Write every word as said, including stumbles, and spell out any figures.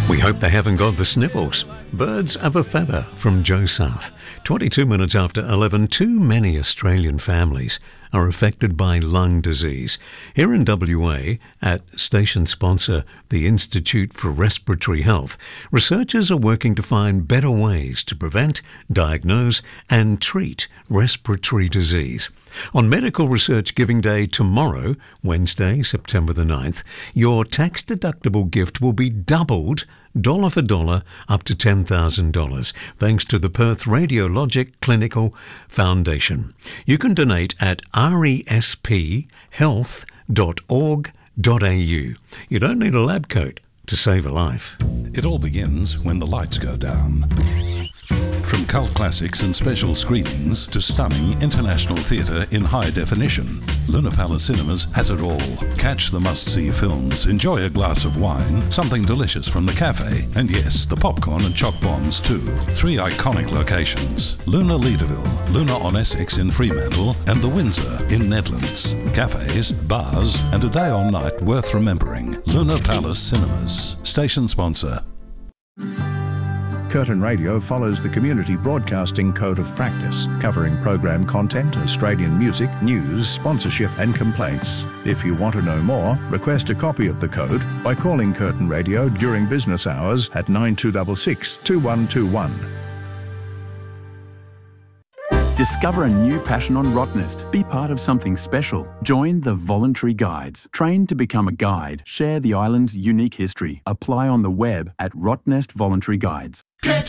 We hope they haven't got the sniffles. Birds of a Feather from Joe South. twenty-two minutes after eleven, too many Australian families are affected by lung disease. Here in W A, at station sponsor, the Institute for Respiratory Health, researchers are working to find better ways to prevent, diagnose and treat respiratory disease. On Medical Research Giving Day tomorrow, Wednesday, September the ninth, your tax-deductible gift will be doubled dollar for dollar up to ten thousand dollars, thanks to the Perth Radiologic Clinical Foundation. You can donate at r e s p health dot org dot a u. You don't need a lab coat to save a life. It all begins when the lights go down. From cult classics and special screenings to stunning international theatre in high definition, Luna Palace Cinemas has it all. Catch the must-see films, enjoy a glass of wine, something delicious from the cafe, and yes, the popcorn and choc bombs too. Three iconic locations: Luna Leederville, Luna on Essex in Fremantle, and the Windsor in Nedlands. Cafes, bars, and a day or night worth remembering. Luna Palace Cinemas. Station sponsor. Curtin Radio follows the Community Broadcasting Code of Practice, covering program content, Australian music, news, sponsorship and complaints. If you want to know more, request a copy of the code by calling Curtin Radio during business hours at nine two six six, two one two one. Discover a new passion on Rottnest. Be part of something special. Join the Voluntary Guides. Train to become a guide. Share the island's unique history. Apply on the web at Rottnest Voluntary Guides.